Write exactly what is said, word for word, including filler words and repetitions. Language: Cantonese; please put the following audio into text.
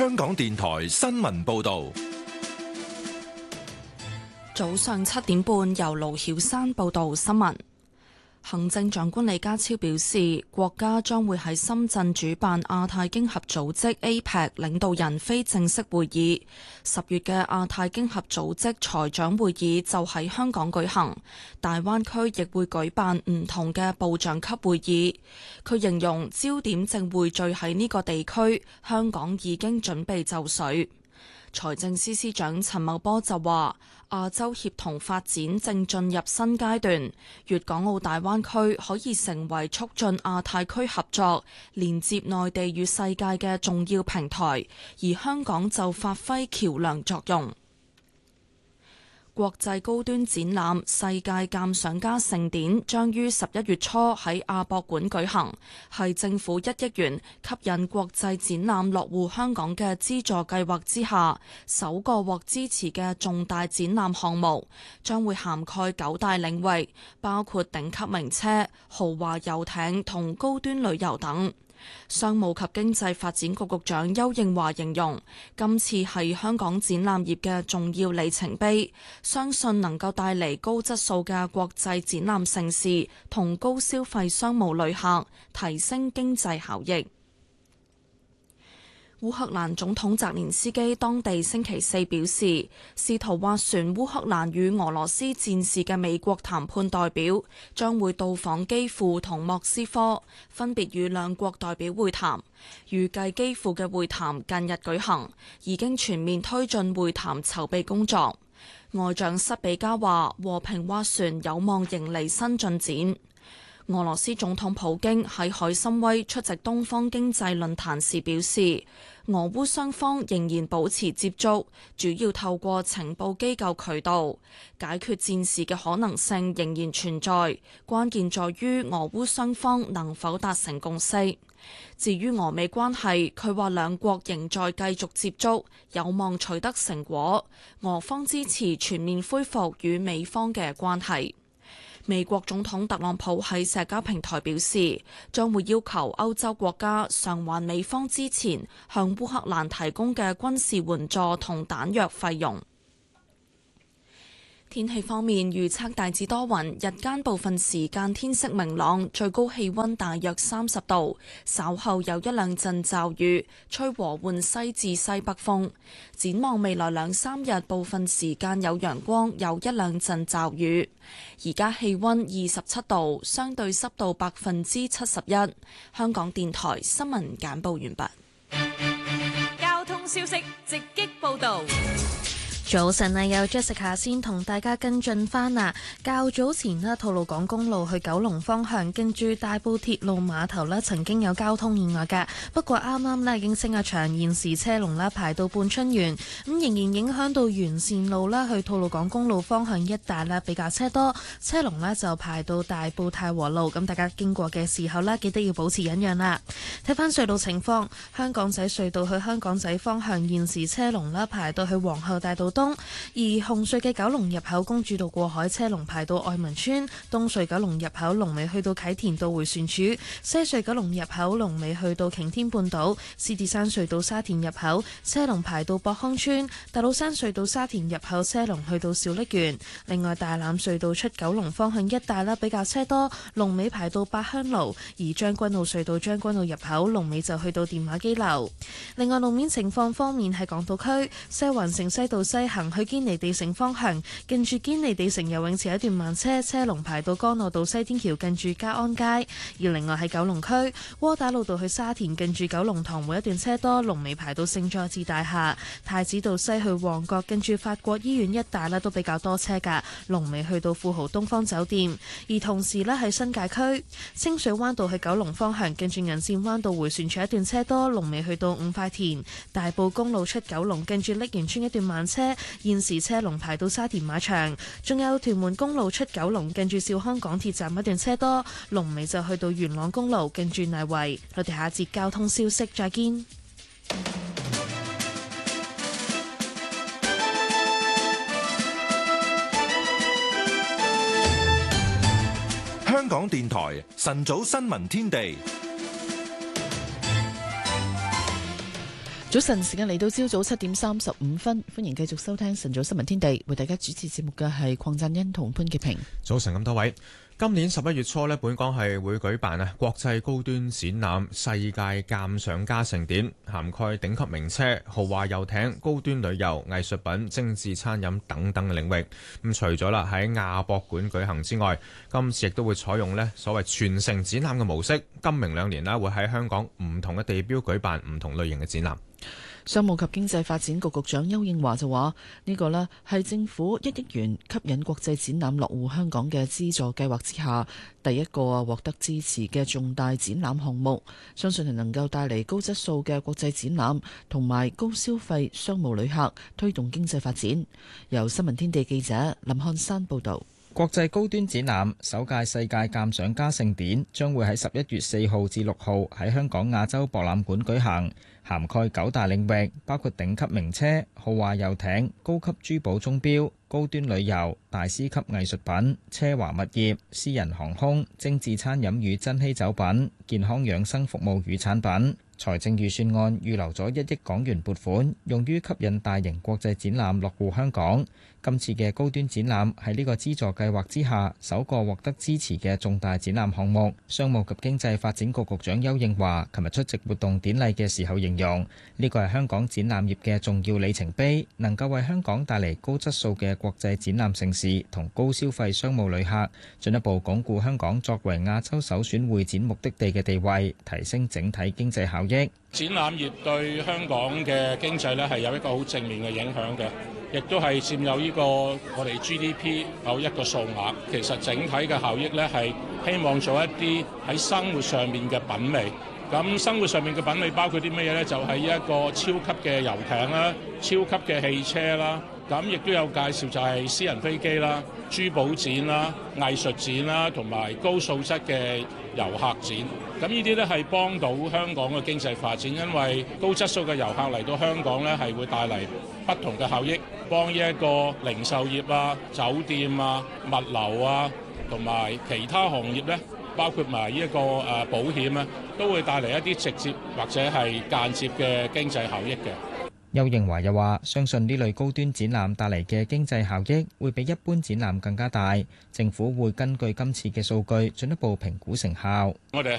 香港電台新聞報道。 早上七點半，由盧曉山報道新聞。行政長官李家超表示，國家將會喺深圳主辦亞太經合組織 A P E C 領導人非正式會議。十月嘅亞太經合組織財長會議就喺香港舉行，大灣區亦會舉辦唔同嘅部長級會議。佢形容焦點正匯聚喺呢個地區，香港已經準備就緒。財政司司長陳茂波就話，亞洲協同發展正進入新階段，粵港澳大灣區可以成為促進亞太區合作、連接內地與世界嘅重要平台，而香港就發揮橋樑作用。國際高端展覽世界鑑賞家盛典將於十一月初喺亞博館舉行，係政府一億元吸引國際展覽落戶香港嘅資助計劃之下首個獲支持嘅重大展覽項目，將會涵蓋九大領域，包括頂級名車、豪華遊艇同高端旅遊等。商務及經濟發展局局長丘應樺形容，今次係香港展覽業嘅重要里程碑，相信能夠帶嚟高質素嘅國際展覽盛事同高消費商務旅客，提升經濟效益。烏克蘭總統澤連斯基當地星期四表示，試圖斡旋烏克蘭與俄羅斯戰事嘅美國談判代表將會到訪基輔同莫斯科，分別與兩國代表會談。預計基輔嘅會談近日舉行，已經全面推進會談籌備工作。外長塞比加話，和平斡旋有望迎嚟新進展。俄羅斯總統普京喺海參崴出席東方經濟論壇時表示，俄烏雙方仍然保持接觸，主要透過情報機構渠道解決戰事嘅可能性仍然存在，關鍵在於俄烏雙方能否達成共識。至於俄美關係，佢話兩國仍在繼續接觸，有望取得成果，俄方支持全面恢復與美方嘅關係。美國總統特朗普喺社交平台表示，將會要求歐洲國家償還美方之前向烏克蘭提供嘅軍事援助同彈藥費用。天氣方面，預測大致多雲，日間部分時間天色明朗，最高氣溫大約三十度，稍後有一兩陣驟雨，吹和緩西至西北風。展望未來兩三日，部分時間有陽光，有一兩陣驟雨。而家氣溫二十七度，相對濕度百分之七十一。香港電台新聞簡報完畢。 交通消息直擊報道。 早晨啊，有 Jessica 先同大家跟進翻啊。較早前咧，吐露港公路去九龍方向，跟住大埔鐵路碼頭咧，曾經有交通意外嘅。不過啱啱咧已經升咗場，現時車龍咧排到半春園，咁仍然影響到沿線路啦，去吐露港公路方向一帶咧比較車多，車龍咧就排到大埔太和路。咁大家經過嘅時候咧，記得要保持忍讓啦。睇翻隧道情況，香港仔隧道去香港仔方向現時車龍咧排到去皇后大道東。而紅隧嘅九龍入口公主道過海車龍排到愛民村，東隧九龍入口龍尾去到啟田道迴旋處，西隧九龍入口龍尾去到擎天半島，獅子山隧道沙田入口車龍排到博康村，大老山隧道沙田入口車龍去到小瀝源。另外大欖隧道出九龍方向一帶啦比較車多，龍尾排到八鄉路，而將軍澳隧道將軍澳入口龍尾就去到電話機樓。另外路面情況方面，喺港島區西環城西道西行去堅尼地城方向，近住堅尼地城游泳池一段慢車，車龍排到干諾道西天橋近住嘉安街。而另外喺九龍區窩打老道去沙田近住九龍塘會一段車多，龍尾排到聖佐治大廈。太子道西去旺角近住法國醫院一帶咧都比較多車噶，龍尾去到富豪東方酒店。而同時咧喺新界區清水灣道去九龍方向，近住銀線灣道回旋處一段車多，龍尾去到五塊田。大埔公路出九龍近住瀝源村一段慢車，現時車龍排到沙田馬場。仲有屯門公路出九龍近住兆康港鐵站一段車多，龍尾就去到元朗公路近住泥圍。我哋下節交通消息再見。 香港電台晨早新聞天地。 早晨，時間嚟到朝早七點三十五分，歡迎繼續收聽晨早新聞天地，為大家主持節目嘅係鄺振欣同潘潔平。 早晨咁多位，今年十一月初呢，本港係會舉辦啊國際高端展覽世界鑑賞家盛典，涵蓋頂級名車、豪華遊艇、高端旅遊、藝術品、精緻餐飲等等嘅領域。咁除咗啦喺亞博館舉行之外，今次亦都會採用呢所謂全城展覽嘅模式，今明兩年啦會喺香港唔同嘅地標舉辦唔同類型嘅展覽。 商務及經濟發展局局長丘應樺就話：呢個呢係政府一億元吸引國際展覽落戶香港嘅資助計劃之下第一個啊獲得支持嘅重大展覽項目，相信係能夠帶嚟高質素嘅國際展覽同埋高消費商務旅客，推動經濟發展。由新聞天地記者林漢山報導。 國際高端展覽首屆世界鑑賞家盛典將會喺十一月四號至六號喺香港亞洲博覽館舉行，涵蓋九大領域，包括頂級名車、豪華遊艇、高級珠寶鐘錶、高端旅遊、大師級藝術品、奢華物業、私人航空、精緻餐飲與珍稀酒品、健康養生服務與產品。財政預算案預留咗一億港元撥款，用於吸引大型國際展覽落戶香港。今次嘅高端展覽係呢個資助計劃之下首個獲得支持嘅重大展覽項目。商務及經濟發展局局長丘應樺琴日出席活動典禮嘅時候形容，呢個係香港展覽業嘅重要里程碑，能夠為香港帶嚟高質素嘅國際展覽盛事同高消費商務旅客，進一步鞏固香港作為亞洲首選會展目的地嘅地位，提升整體經濟效益。 展覽業對香港嘅經濟咧係有一個好正面嘅影響嘅，亦都係佔有呢個我哋 G D P 有一個數額。其實整體嘅效益咧係希望做一啲喺生活上面嘅品味。咁生活上面嘅品味包括啲乜嘢咧？就係一個超級嘅遊艇啦、超級嘅汽車啦。咁亦都有介紹就係私人飛機啦、珠寶展啦、藝術展啦，同埋高素質嘅遊客展。咁呢啲咧係幫到香港嘅經濟發展，因為高質素嘅遊客嚟到香港咧係會帶嚟不同嘅效益，幫呢一個零售業啊、酒店啊、物流啊，同埋其他行業咧，包括埋呢一個誒保險啊，都會帶嚟一啲直接或者係間接嘅經濟效益嘅。 丘應樺又話：相信呢類高端展覽帶嚟嘅經濟效益會比一般展覽更加大，政府會根據今次嘅數據進一步評估成效。 我哋